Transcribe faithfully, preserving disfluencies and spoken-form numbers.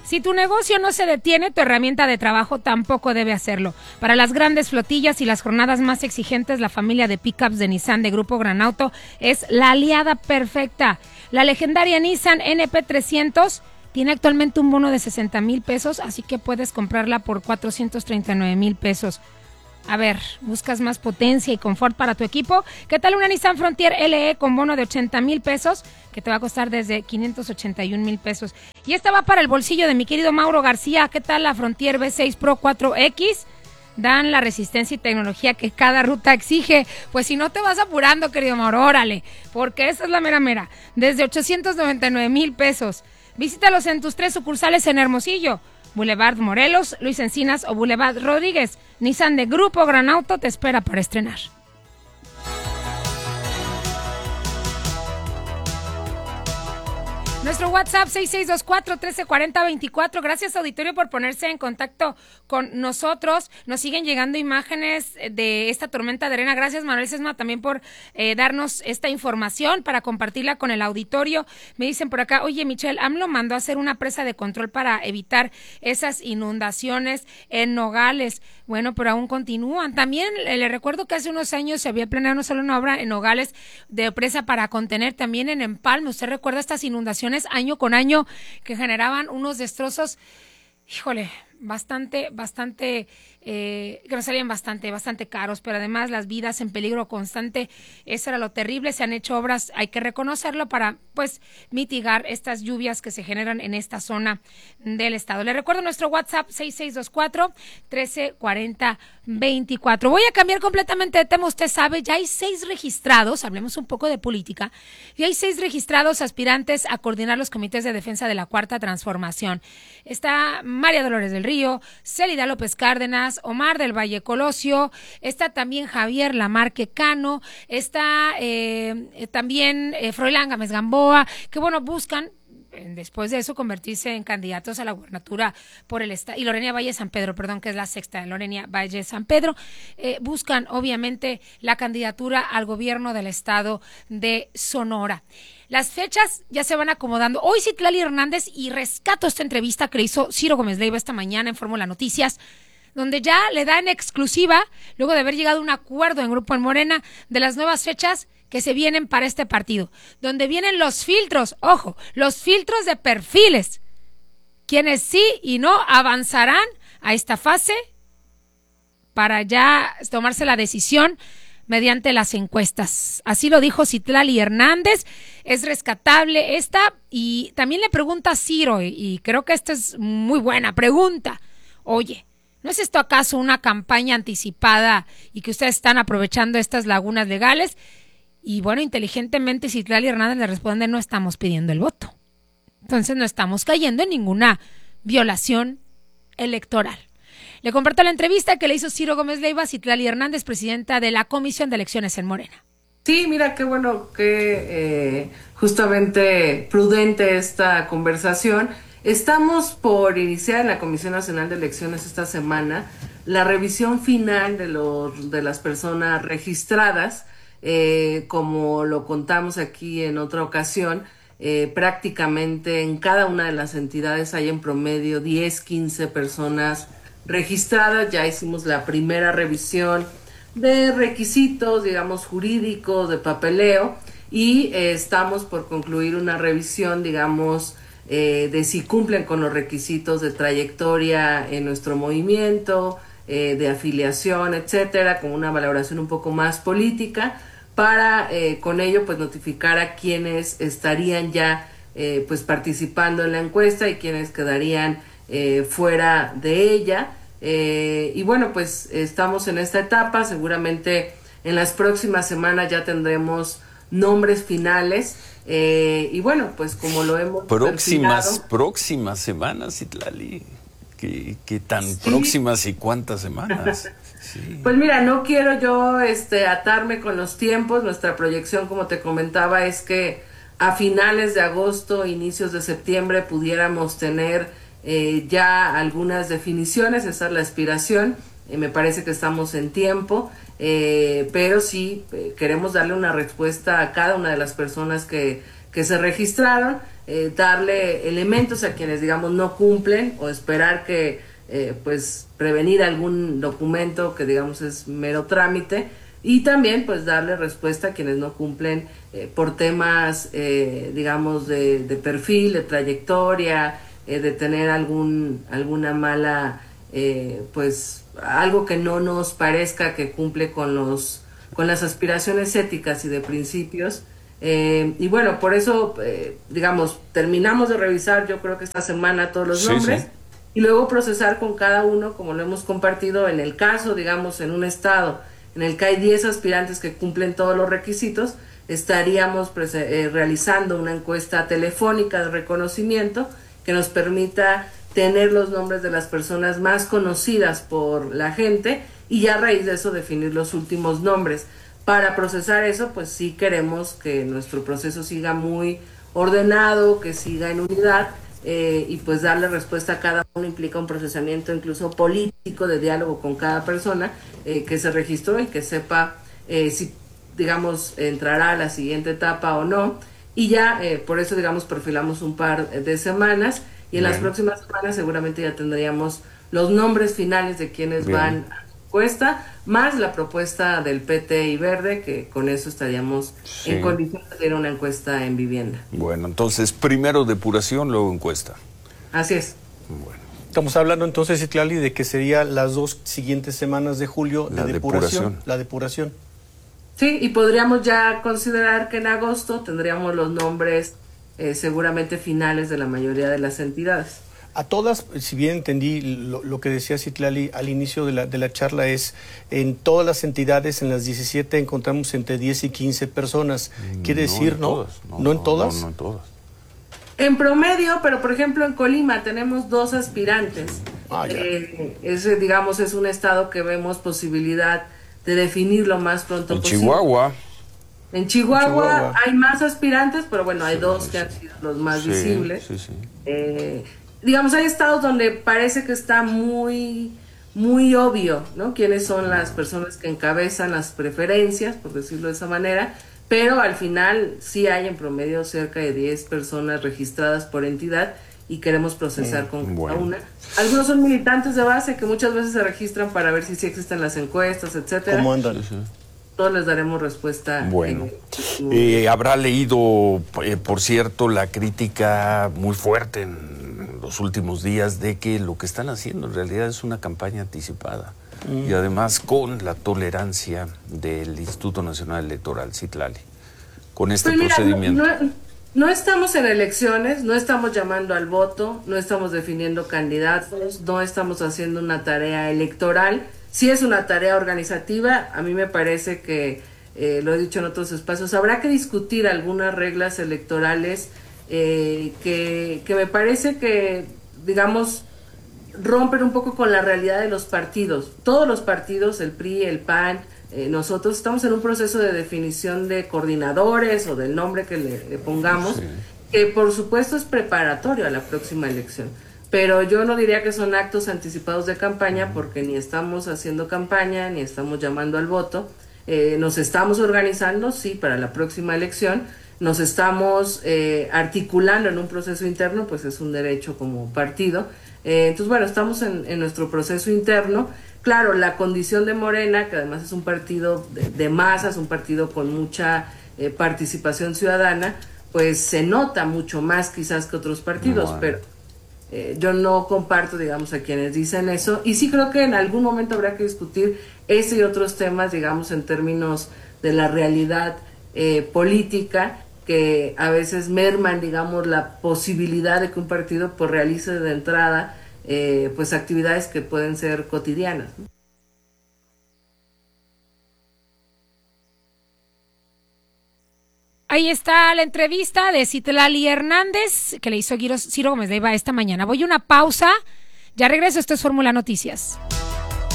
Si tu negocio no se detiene, tu herramienta de trabajo tampoco debe hacerlo. Para las grandes flotillas y las jornadas más exigentes, la familia de pickups de Nissan de Grupo Granauto es la aliada perfecta. La legendaria Nissan N P trescientos tiene actualmente un bono de sesenta mil pesos, así que puedes comprarla por cuatrocientos treinta y nueve mil pesos. A ver, ¿buscas más potencia y confort para tu equipo? ¿Qué tal una Nissan Frontier L E con bono de ochenta mil pesos? Que te va a costar desde quinientos ochenta y un mil pesos. Y esta va para el bolsillo de mi querido Mauro García. ¿Qué tal la Frontier V seis Pro cuatro X? Dan la resistencia y tecnología que cada ruta exige. Pues si no te vas apurando, querido Mauro, órale, porque esa es la mera mera. Desde ochocientos noventa y nueve mil pesos. Visítalos en tus tres sucursales en Hermosillo, Boulevard Morelos, Luis Encinas o Boulevard Rodríguez. Nissan de Grupo Granauto te espera para estrenar. Nuestro WhatsApp seis seis dos cuatro, uno tres cuatro cero veinticuatro. Gracias, auditorio, por ponerse en contacto con nosotros. Nos siguen llegando imágenes de esta tormenta de arena. Gracias, Manuel Sesma, también por eh, darnos esta información para compartirla con el auditorio. Me dicen por acá, oye, Michelle, AMLO mandó a hacer una presa de control para evitar esas inundaciones en Nogales. Bueno, pero aún continúan. También eh, le recuerdo que hace unos años se había planeado no solo una obra en Nogales de presa para contener, también en Empalme. ¿Usted recuerda estas inundaciones año con año que generaban unos destrozos, híjole, bastante, bastante, eh, que nos salían bastante, bastante caros, pero además las vidas en peligro constante? Eso era lo terrible. Se han hecho obras, hay que reconocerlo, para pues mitigar estas lluvias que se generan en esta zona del estado. Le recuerdo nuestro WhatsApp seis seis dos cuatro, uno tres cuatro cero veinticuatro. Voy a cambiar completamente de tema. Usted sabe, ya hay seis registrados, hablemos un poco de política, y hay seis registrados aspirantes a coordinar los comités de defensa de la Cuarta Transformación. Está María Dolores del Río, Célida López Cárdenas, Omar del Valle Colosio, está también Javier Lamarque Cano, está eh, también eh, Froilán Gámez Gamboa, que bueno, buscan después de eso convertirse en candidatos a la gubernatura por el estado, y Lorena Valle San Pedro, perdón, que es la sexta, Lorena Valle San Pedro, eh, buscan obviamente la candidatura al gobierno del estado de Sonora. Las fechas ya se van acomodando. Hoy Citlali Hernández, y rescato esta entrevista que le hizo Ciro Gómez Leiva esta mañana en Fórmula Noticias, donde ya le da en exclusiva, luego de haber llegado a un acuerdo en Grupo en Morena, de las nuevas fechas que se vienen para este partido, donde vienen los filtros, ojo, los filtros de perfiles, quienes sí y no avanzarán a esta fase para ya tomarse la decisión mediante las encuestas. Así lo dijo Citlali Hernández. Es rescatable esta, y también le pregunta a Ciro, y creo que esta es muy buena pregunta. Oye, ¿no es esto acaso una campaña anticipada y que ustedes están aprovechando estas lagunas legales? Y bueno, inteligentemente Citlali Hernández le responde, no estamos pidiendo el voto. Entonces no estamos cayendo en ninguna violación electoral. Le comparto la entrevista que le hizo Ciro Gómez Leiva a Citlali Hernández, presidenta de la Comisión de Elecciones en Morena. Sí, mira, qué bueno que eh, justamente prudente esta conversación. Estamos por iniciar en la Comisión Nacional de Elecciones esta semana la revisión final de, los, de las personas registradas. Eh, como lo contamos aquí en otra ocasión, eh, prácticamente en cada una de las entidades hay en promedio diez, quince personas registradas. Ya hicimos la primera revisión de requisitos, digamos, jurídicos, de papeleo, y eh, estamos por concluir una revisión, digamos, eh, de si cumplen con los requisitos de trayectoria en nuestro movimiento, eh, de afiliación, etcétera, con una valoración un poco más política, para eh, con ello pues notificar a quienes estarían ya eh, pues participando en la encuesta y quienes quedarían eh, fuera de ella. Eh, y bueno, pues estamos en esta etapa. Seguramente en las próximas semanas ya tendremos nombres finales, eh, y bueno, pues como lo hemos próximas perfilado, próximas semanas, Citlali, ¿qué, qué tan sí. próximas y cuántas semanas? Sí. Pues mira, no quiero yo este atarme con los tiempos. Nuestra proyección, como te comentaba, es que a finales de agosto, inicios de septiembre, pudiéramos tener eh, ya algunas definiciones. Esa es la aspiración. Eh, me parece que estamos en tiempo, eh, pero sí eh, queremos darle una respuesta a cada una de las personas que, que se registraron. eh, darle elementos a quienes, digamos, no cumplen o esperar que, eh, pues, prevenir algún documento que, digamos, es mero trámite, y también, pues, darle respuesta a quienes no cumplen eh, por temas, eh, digamos, de, de perfil, de trayectoria, eh, de tener algún alguna mala, eh, pues, algo que no nos parezca que cumple con los con las aspiraciones éticas y de principios. Eh, y bueno, por eso, eh, digamos, terminamos de revisar, yo creo que esta semana, todos los sí, nombres, sí. y luego procesar con cada uno, como lo hemos compartido, en el caso, digamos, en un estado en el que hay diez aspirantes que cumplen todos los requisitos, estaríamos eh, realizando una encuesta telefónica de reconocimiento que nos permita tener los nombres de las personas más conocidas por la gente, y ya a raíz de eso definir los últimos nombres. Para procesar eso, pues sí queremos que nuestro proceso siga muy ordenado, que siga en unidad, eh, y pues darle respuesta a cada uno implica un procesamiento incluso político de diálogo con cada persona eh, que se registró, y que sepa eh, si, digamos, entrará a la siguiente etapa o no. Y ya eh, por eso, digamos, perfilamos un par de semanas, y en Bien. las próximas semanas seguramente ya tendríamos los nombres finales de quienes Bien. van a la encuesta, más la propuesta del P T y Verde, que con eso estaríamos sí. en condiciones de hacer una encuesta en vivienda. Bueno, entonces primero depuración, luego encuesta. Así es. Bueno. Estamos hablando entonces, Citlali, de que sería las dos siguientes semanas de julio la de depuración, depuración. La depuración. Sí, y podríamos ya considerar que en agosto tendríamos los nombres eh, seguramente finales de la mayoría de las entidades. A todas, si bien entendí lo, lo que decía Citlali al inicio de la, de la charla, es en todas las entidades, en las diecisiete, encontramos entre diez y quince personas. Quiere no decir, en ¿no? Todas, no, ¿No en todas? No, no en todas. En promedio, pero por ejemplo en Colima tenemos dos aspirantes. Ah, ya. Eh, ese, digamos, es un estado que vemos posibilidad de definir lo más pronto en posible. Chihuahua. En Chihuahua, en Chihuahua hay más aspirantes, pero bueno, hay sí, dos sí. que han sido los más sí, visibles. Sí, sí. Eh, digamos, hay estados donde parece que está muy, muy obvio, ¿no? Quiénes son las personas que encabezan las preferencias, por decirlo de esa manera, pero al final sí hay en promedio cerca de diez personas registradas por entidad, y queremos procesar mm, con bueno. cada una. Algunos son militantes de base que muchas veces se registran para ver si sí existen las encuestas, etcétera. ¿Cómo andan? Sí, sí. Todos les daremos respuesta. Bueno, en, eh, habrá leído, eh, por cierto, la crítica muy fuerte en los últimos días de que lo que están haciendo en realidad es una campaña anticipada. Mm. Y además con la tolerancia del Instituto Nacional Electoral, Citlali, con este pues mira, procedimiento. No, no, no estamos en elecciones, no estamos llamando al voto, no estamos definiendo candidatos, no estamos haciendo una tarea electoral. Sí es una tarea organizativa. A mí me parece que, eh, lo he dicho en otros espacios, habrá que discutir algunas reglas electorales eh, que, que me parece que, digamos, rompen un poco con la realidad de los partidos. Todos los partidos, el P R I, el P A N, eh, nosotros estamos en un proceso de definición de coordinadores o del nombre que le, le pongamos, sí. que por supuesto es preparatorio a la próxima elección. Pero yo no diría que son actos anticipados de campaña, porque ni estamos haciendo campaña, ni estamos llamando al voto. Eh, nos estamos organizando, sí, para la próxima elección. Nos estamos eh, articulando en un proceso interno, pues es un derecho como partido. Eh, entonces, bueno, estamos en, en nuestro proceso interno. Claro, la condición de Morena, que además es un partido de, de masas, un partido con mucha eh, participación ciudadana, pues se nota mucho más quizás que otros partidos, bueno. pero... Eh, yo no comparto, digamos, a quienes dicen eso, y sí creo que en algún momento habrá que discutir ese y otros temas, digamos, en términos de la realidad eh, política, que a veces merman, digamos, la posibilidad de que un partido pues realice de entrada eh, pues actividades que pueden ser cotidianas, ¿no? Ahí está la entrevista de Citlali Hernández, que le hizo Ciro Gómez Leiva esta mañana. Voy a una pausa, ya regreso, esto es Fórmula Noticias.